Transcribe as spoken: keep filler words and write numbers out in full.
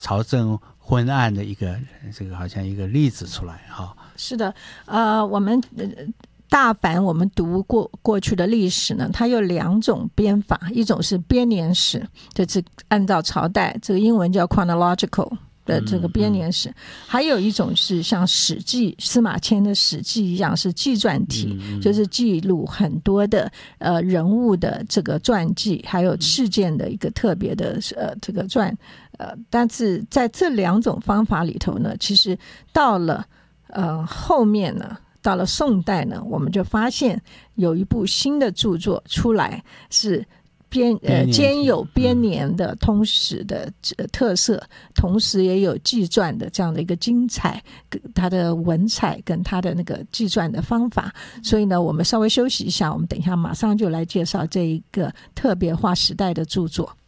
朝政昏暗的一个这个好像一个例子出来哈。 是的，呃，我们大凡我们读过过去的历史呢，它有两种编法，一种是编年史，就是按照朝代，这个英文叫 chronological 的这个编年史，嗯嗯、还有一种是像史记，司马迁的史记一样是纪传体，嗯嗯、就是记录很多的呃人物的这个传记，还有事件的一个特别的呃这个传，呃，但是在这两种方法里头呢，其实到了呃后面呢。到了宋代呢，我们就发现有一部新的著作出来，是编呃兼有编年的通史的特色，同时也有纪传的这样的一个精彩，它的文采跟它的那个纪传的方法。所以呢，我们稍微休息一下，我们等一下马上就来介绍这一个特别划时代的著作。